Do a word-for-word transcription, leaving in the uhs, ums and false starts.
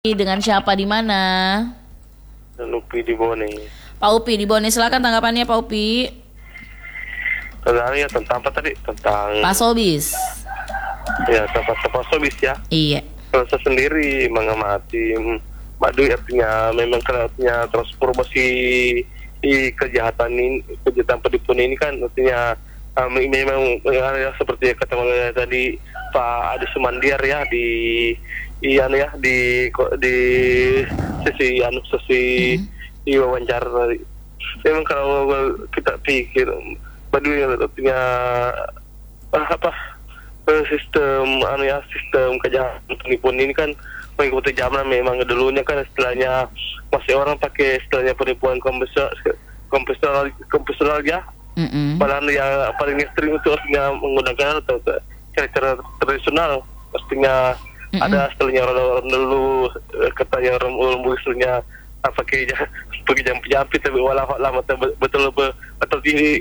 Dengan siapa di mana? Upi di Bone. Pak Upi di Bone, silakan tanggapannya Pak Upi. Tentang ya tentang apa tadi? Tentang Pak Sobis. Ya tempat tempat sobis ya. Iya. Kalau saya sendiri mengamati Mbak Dwi artinya memang artinya transformasi di kejahatan ini, kejahatan penipuan ini kan artinya um, memang ya, seperti yang kata tadi Pak Adi Sumandiar ya di Ian ya di di sesi anu sesi mm-hmm. di wawancara tadi. Memang kalau kita pikir Mbak Dwi artinya apa sistem anu ya sistem kejahatan penipuan ini kan mengikuti zaman memang dulunya kan istilahnya masih orang pakai istilahnya penipuan komputer komputer komputer ya. Mm-hmm. Padahal yang paling ekstrim itu artinya menggunakan atau cara tradisional pastinya mm-hmm. ada istilahnya orang-orang dulu katanya orang dulu istilahnya pakai pakai jam-jam tapi walau lama betul betul betul